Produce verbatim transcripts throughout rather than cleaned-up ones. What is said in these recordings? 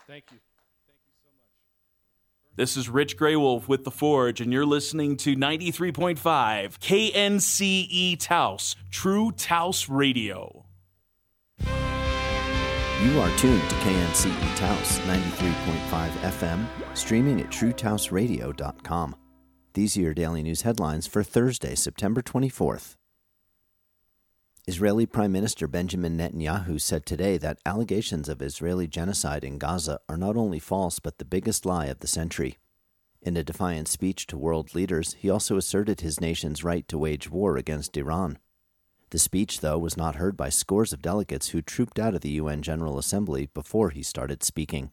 Thank you. This is Rich Graywolf with The Forge, and you're listening to ninety-three point five K N C E Taos, True Taos Radio. You are tuned to K N C E Taos, ninety-three point five F M, streaming at true taos radio dot com. These are your daily news headlines for Thursday, September twenty-fourth. Israeli Prime Minister Benjamin Netanyahu said today that allegations of Israeli genocide in Gaza are not only false but the biggest lie of the century. In a defiant speech to world leaders, he also asserted his nation's right to wage war against Iran. The speech, though, was not heard by scores of delegates who trooped out of the U N General Assembly before he started speaking.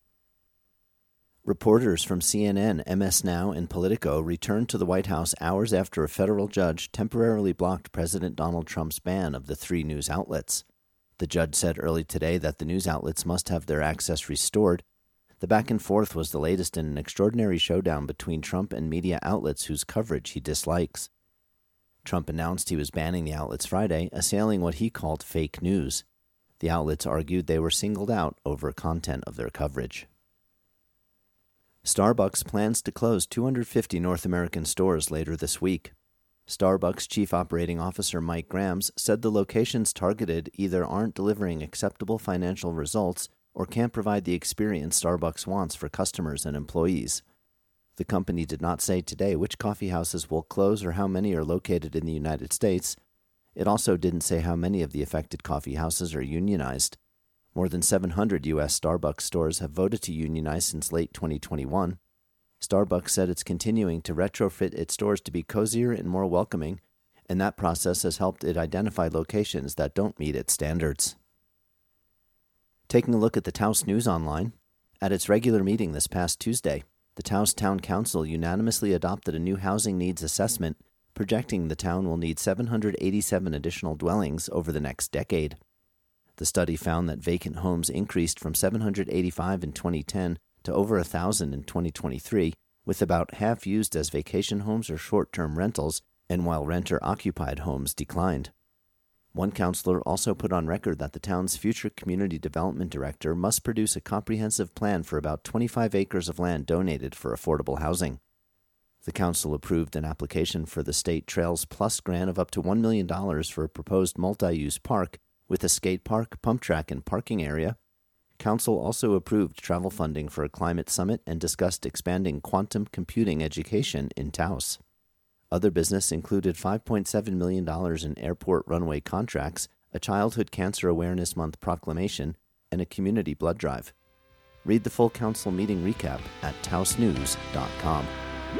Reporters from C N N, M S Now, and Politico returned to the White House hours after a federal judge temporarily blocked President Donald Trump's ban of the three news outlets. The judge said early today that the news outlets must have their access restored. The back and forth was the latest in an extraordinary showdown between Trump and media outlets whose coverage he dislikes. Trump announced he was banning the outlets Friday, assailing what he called fake news. The outlets argued they were singled out over content of their coverage. Starbucks plans to close two hundred fifty North American stores later this week. Starbucks Chief Operating Officer Mike Grams said the locations targeted either aren't delivering acceptable financial results or can't provide the experience Starbucks wants for customers and employees. The company did not say today which coffee houses will close or how many are located in the United States. It also didn't say how many of the affected coffee houses are unionized. More than seven hundred U S Starbucks stores have voted to unionize since late twenty twenty-one. Starbucks said it's continuing to retrofit its stores to be cozier and more welcoming, and that process has helped it identify locations that don't meet its standards. Taking a look at the Taos News Online, at its regular meeting this past Tuesday, the Taos Town Council unanimously adopted a new housing needs assessment, projecting the town will need seven hundred eighty-seven additional dwellings over the next decade. The study found that vacant homes increased from seven hundred eighty-five in twenty ten to over one thousand in twenty twenty-three, with about half used as vacation homes or short-term rentals, and while renter-occupied homes declined. One counselor also put on record that the town's future community development director must produce a comprehensive plan for about twenty-five acres of land donated for affordable housing. The council approved an application for the State Trails Plus grant of up to one million dollars for a proposed multi-use park with a skate park, pump track, and parking area. Council also approved travel funding for a climate summit and discussed expanding quantum computing education in Taos. Other business included five point seven million dollars in airport runway contracts, a Childhood Cancer Awareness Month proclamation, and a community blood drive. Read the full council meeting recap at taos news dot com.